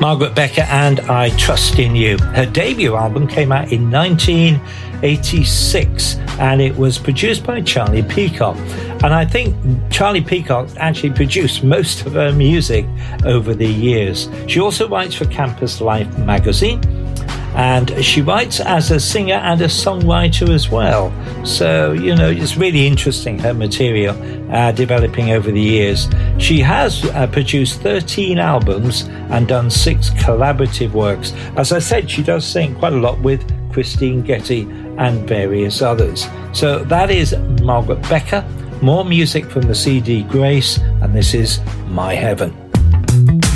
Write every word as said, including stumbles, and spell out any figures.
Margaret Becker and I Trust in You. Her debut album came out in nineteen eighty-six and it was produced by Charlie Peacock. And I think Charlie Peacock actually produced most of her music over the years. She also writes for Campus Life magazine, and she writes as a singer and a songwriter as well. So, you know, it's really interesting, her material uh, developing over the years. She has uh, produced thirteen albums and done six collaborative works. As I said, she does sing quite a lot with Christine Getty and various others. So that is Margaret Becker. More music from the C D Grace, and this is My Heaven.